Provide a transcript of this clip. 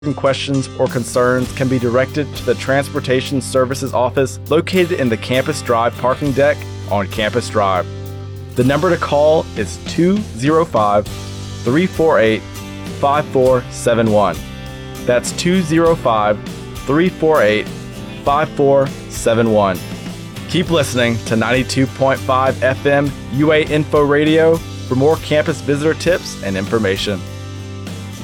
questions or concerns can be directed to the Transportation Services Office located in the Campus Drive parking deck on Campus Drive. The number to call is 205-348-5471. That's 205-348-5471. Keep listening to 92.5 FM UA Info Radio for more campus visitor tips and information.